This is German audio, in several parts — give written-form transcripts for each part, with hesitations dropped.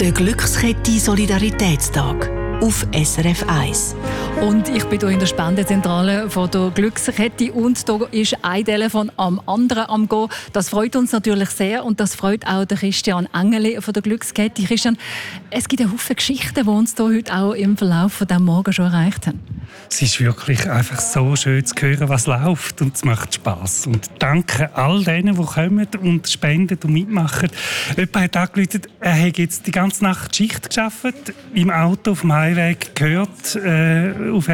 Der Glückskette Solidaritätstag auf SRF 1. Und ich bin hier in der Spendenzentrale von der Glückskette und da ist ein Telefon am anderen am Gehen. Das freut uns natürlich sehr und das freut auch den Christian Engeli von der Glückskette. Christian, es gibt einen Haufen Geschichten, die uns hier heute auch im Verlauf von diesem Morgen schon erreicht haben. Es ist wirklich einfach so schön zu hören, was läuft, und es macht Spass. Und danke all denen, die kommen und spenden und mitmachen. Jemand hat angerufen, er hat jetzt die ganze Nacht Schicht gearbeitet, im Auto auf dem Heimweg gehört auf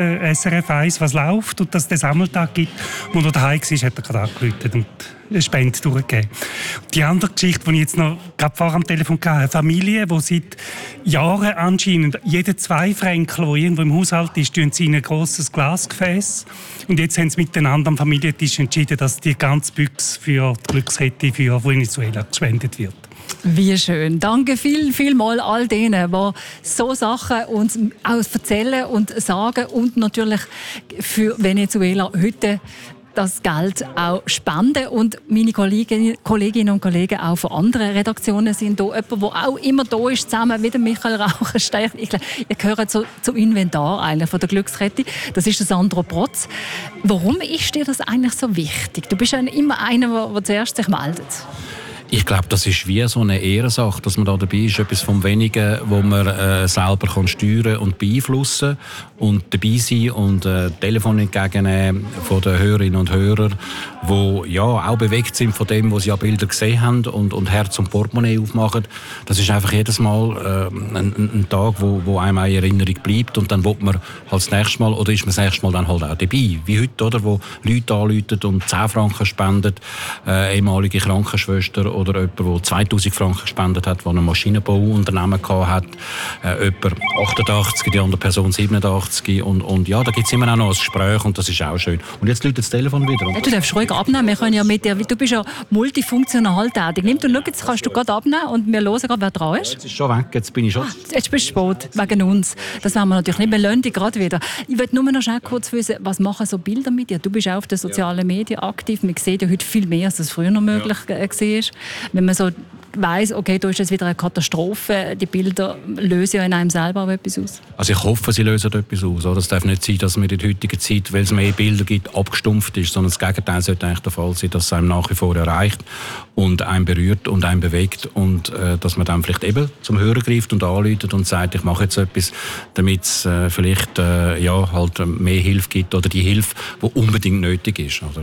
SRF 1, was läuft, und dass es den Sammeltag gibt. Als er daheim war, hat er gerade angerufen und eine Spende durchgegeben. Die andere Geschichte, die ich jetzt noch gerade vorher am Telefon hatte, eine Familie, die seit Jahren anscheinend jeden 2 Franken, der irgendwo im Haushalt ist, tun sie in ein grosses Glasgefäß. Und jetzt haben sie miteinander am Familientisch entschieden, dass die ganze Büchse für die Glückskette für Venezuela gespendet wird. Wie schön. Danke vielmals all denen, die so Sachen uns auch erzählen und sagen und natürlich für Venezuela heute das Geld auch spenden. Und meine Kolleginnen und Kollegen auch von anderen Redaktionen sind hier. Jemand, der auch immer da ist, zusammen mit Michael Rauchenstein. Ihr gehört zum Inventar eigentlich von der Glückskette. Das ist der Sandro Protz. Warum ist dir das eigentlich so wichtig? Du bist ja immer einer, der zuerst sich meldet. Ich glaube, das ist wie so eine Ehrensache, dass man da dabei ist. Etwas vom Wenigen, wo man selber kann steuern und beeinflussen und dabei sein und Telefon entgegennehmen von den Hörerinnen und Hörern, die ja auch bewegt sind von dem, was sie an Bildern gesehen haben und Herz und Portemonnaie aufmachen. Das ist einfach jedes Mal ein Tag, wo einem eine Erinnerung bleibt, und dann will man halt das nächste Mal, oder ist man das nächste Mal dann halt auch dabei. Wie heute, oder, wo Leute anrufen und 10 Franken spenden, ehemalige Krankenschwester oder jemand, der 2000 Franken gespendet hat, der ein Maschinenbauunternehmen hatte, jemand 88, die andere Person 87, und ja, da gibt es immer auch noch ein Gespräch, und das ist auch schön. Und jetzt läutet das Telefon wieder. Ja, du darfst ruhig abnehmen, wir können ja mit dir, du bist ja multifunktional tätig. Nimm, schau, jetzt kannst du gerade abnehmen und wir hören gerade, wer dran ist. Jetzt ist schon weg, jetzt bin ich schon... Jetzt bist du spät, wegen uns. Das wollen wir natürlich nicht, wir lassen dich gerade wieder. Ich will nur noch schnell kurz wissen, was machen so Bilder mit dir? Du bist auch auf den sozialen Medien aktiv, man sieht ja heute viel mehr, als das früher noch möglich war. Wenn man so weiss, okay, da ist jetzt wieder eine Katastrophe, die Bilder lösen ja in einem selber auch etwas aus. Also ich hoffe, sie lösen etwas aus. Es darf nicht sein, dass man in der heutigen Zeit, weil es mehr Bilder gibt, abgestumpft ist, sondern das Gegenteil sollte eigentlich der Fall sein, dass es einem nach wie vor erreicht und einen berührt und einen bewegt, und dass man dann vielleicht eben zum Hörer greift und anruft und sagt, ich mache jetzt etwas, damit es vielleicht halt mehr Hilfe gibt, oder die Hilfe, die unbedingt nötig ist. Oder?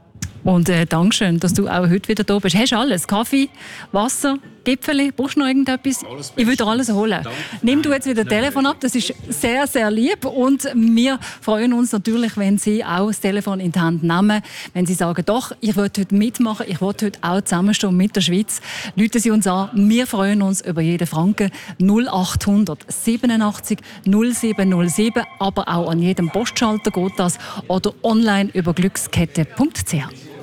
Und Dankeschön, dass du auch heute wieder da bist. Hast du alles? Kaffee, Wasser, Gipfeli? Brauchst du noch irgendetwas? Ich würde alles holen. Danke. Nimm du jetzt wieder das Telefon ab, das ist sehr, sehr lieb. Und wir freuen uns natürlich, wenn Sie auch das Telefon in die Hand nehmen. Wenn Sie sagen, doch, ich will heute mitmachen, ich will heute auch zusammenstehen mit der Schweiz. Rufen Sie uns an. Wir freuen uns über jeden Franken. 0800 87 0707. Aber auch an jedem Postschalter geht das. Oder online über glückskette.ch.